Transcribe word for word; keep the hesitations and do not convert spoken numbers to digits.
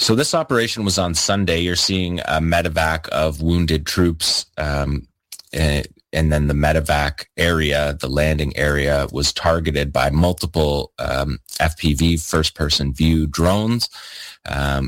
So this operation was on Sunday. You're seeing a medevac of wounded troops, um, and, and then the medevac area, the landing area, was targeted by multiple um, F P V, first-person view drones. Um,